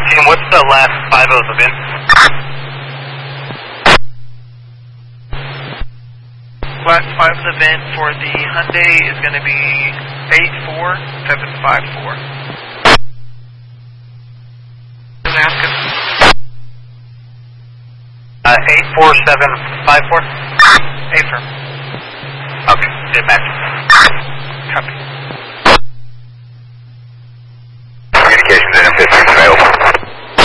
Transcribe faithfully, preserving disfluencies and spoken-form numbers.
Team, what's the last five of the V I N? Last five of the V I N for the Hyundai is going to be eight four seven five four. Alaska. Uh, eight four seven five four? Affirm. Okay, did match. Copy.